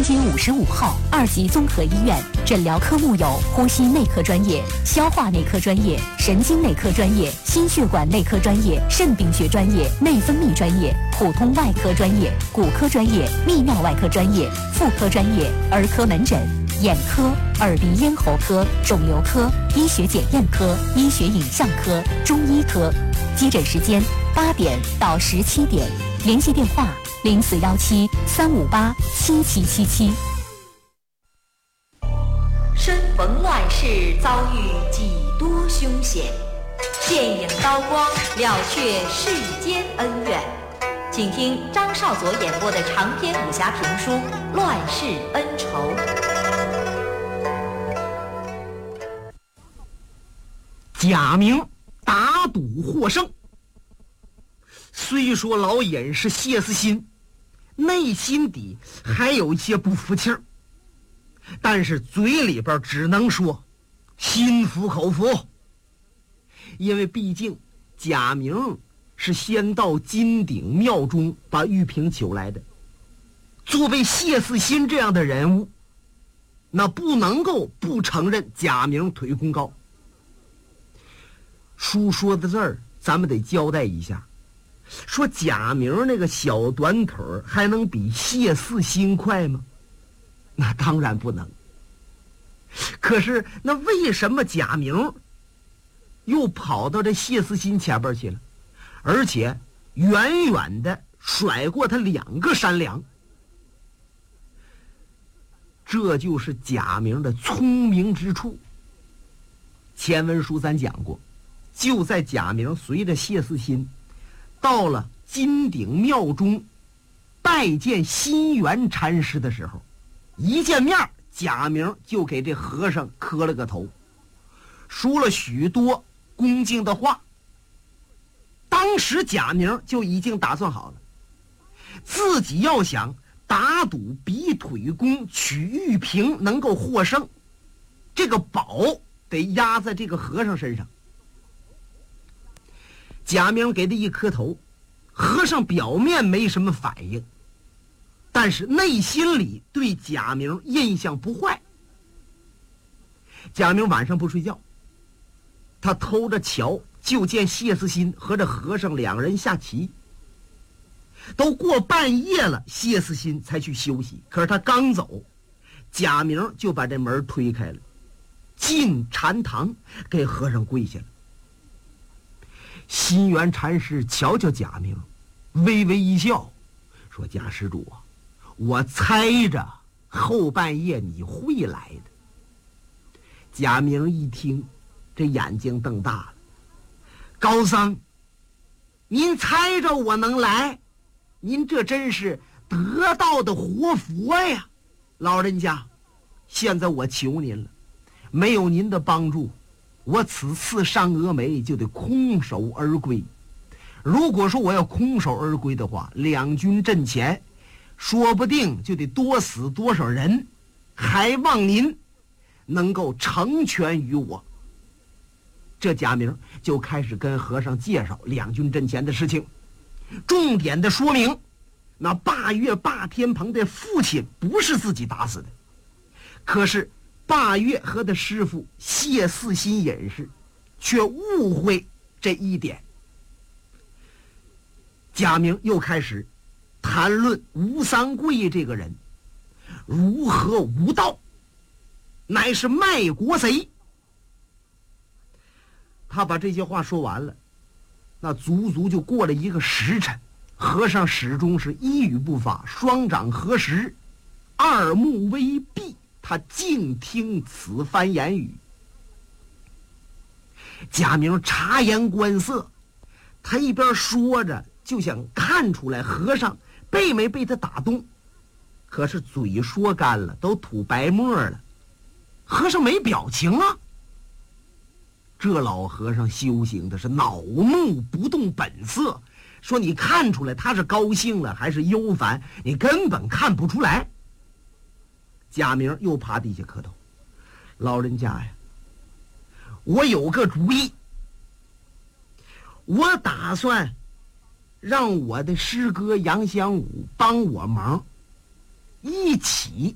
津55号2级综合医院，诊疗科目有呼吸内科专业、消化内科专业、神经内科专业、心血管内科专业、肾病学专业、内分泌专业、普通外科专业、骨科专业、泌尿外科专业、妇科专业、儿科门诊、眼科、耳鼻咽喉科、肿瘤科、医学检验科、医学影像科、中医科。接诊时间8点到17点，联系电话0417-358-7777。 身逢乱世，遭遇几多凶险，剑影刀光，了却世间恩怨。请听张少佐演播的长篇武侠评书《乱世恩仇》。 贾明打赌获胜。虽说老尹是谢思心，内心底还有一些不服气儿，但是嘴里边只能说心服口服。因为毕竟贾明是先到金鼎庙中把玉瓶求来的，作为谢思心这样的人物，那不能够不承认贾明腿功高。书说到这儿，咱们得交代一下，说贾明那个小短腿还能比谢四心快吗？那当然不能。可是那为什么贾明又跑到这谢四心前边去了，而且远远的甩过他2个山梁？这就是贾明的聪明之处。前文书咱讲过，就在贾明随着谢四心到了金鼎庙中拜见心源禅师的时候，一见面贾明就给这和尚磕了个头，说了许多恭敬的话。当时贾明就已经打算好了，自己要想打赌比腿功取玉瓶能够获胜，这个宝得压在这个和尚身上。贾明给他一磕头，和尚表面没什么反应，但是内心里对贾明印象不坏。贾明晚上不睡觉，他偷着瞧，就见谢思心和这和尚2人下棋。都过半夜了，谢思心才去休息。可是他刚走，贾明就把这门推开了，进禅堂给和尚跪下了。心源禅师瞧瞧贾明，微微一笑，说：“贾施主啊，我猜着后半夜你会来的。”贾明一听，这眼睛瞪大了：“高僧，您猜着我能来？您这真是得道的活佛呀！老人家，现在我求您了，没有您的帮助，我此次上峨眉就得空手而归。如果说我要空手而归的话，2军阵前说不定就得多死多少人，还望您能够成全于我。”这贾明就开始跟和尚介绍2军阵前的事情，重点的说明那霸月霸天鹏的父亲不是自己打死的，可是霸月和他师傅谢四心隐士却误会这一点。贾明又开始谈论吴三桂这个人如何无道，乃是卖国贼。他把这些话说完了，那足足就过了1个时辰，和尚始终是一语不发，双掌合十，2目微闭，他静听此番言语。贾明察言观色，他一边说着就想看出来和尚被没被他打动，可是嘴说干了，都吐白沫了，和尚没表情啊。这老和尚修行的是恼怒不动本色，说你看出来他是高兴了还是忧烦，你根本看不出来。贾明又趴地下磕头：“老人家呀，我有个主意，我打算让我的师哥杨香武帮我忙，一起